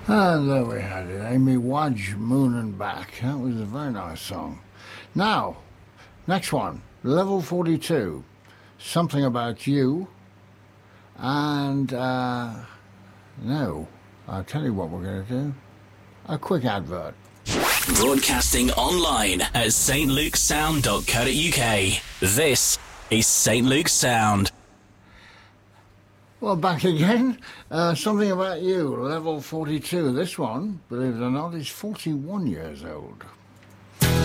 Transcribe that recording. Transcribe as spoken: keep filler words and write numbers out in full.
And there we had it, Amy Wadge, Moon and Back. That was a very nice song. Now, next one, level forty-two, Something About You. And, uh, no, I'll tell you what we're going to do. A quick advert. Broadcasting online at s t luke sound dot co dot u k. This is Saint Luke Sound. Well, back again. Uh, Something About You, level forty-two. This one, believe it or not, is forty-one years old.